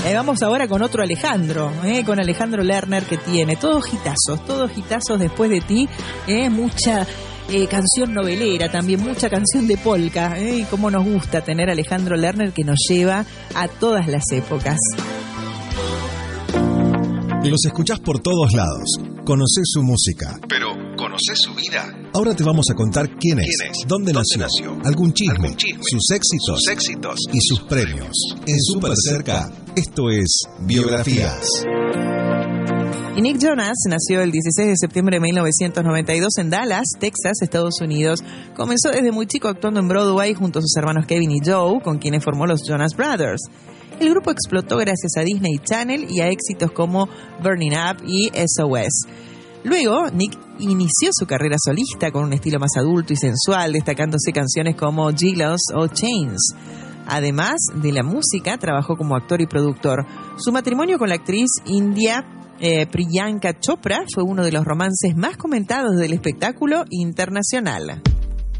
Vamos ahora con otro Alejandro, con Alejandro Lerner, que tiene todos hitazos después de ti, mucha canción novelera, también mucha canción de polka, y cómo nos gusta tener a Alejandro Lerner, que nos lleva a todas las épocas. Los escuchás por todos lados, conocés su música, pero ¿conocés su vida? Ahora te vamos a contar quién es, dónde nació, algún chisme, sus éxitos y sus premios. En Súper Cerca, esto es Biografías. Y Nick Jonas nació el 16 de septiembre de 1992 en Dallas, Texas, Estados Unidos. Comenzó desde muy chico actuando en Broadway junto a sus hermanos Kevin y Joe, con quienes formó los Jonas Brothers. El grupo explotó gracias a Disney Channel y a éxitos como Burning Up y SOS. Luego, Nick inició su carrera solista con un estilo más adulto y sensual, destacándose canciones como Jealous o Chains. Además de la música, trabajó como actor y productor. Su matrimonio con la actriz india Priyanka Chopra fue uno de los romances más comentados del espectáculo internacional.